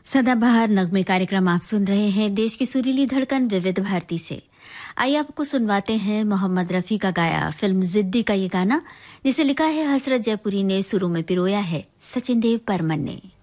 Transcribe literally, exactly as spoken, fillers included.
सदाबहार नगमे कार्यक्रम आप सुन रहे हैं देश की सुरीली धड़कन विविध भारती से। आइए आपको सुनवाते हैं मोहम्मद रफ़ी का गाया फिल्म जिद्दी का ये गाना, जिसे लिखा है हसरत जयपुरी ने, सुरों में पिरोया है सचिन देव बर्मन ने।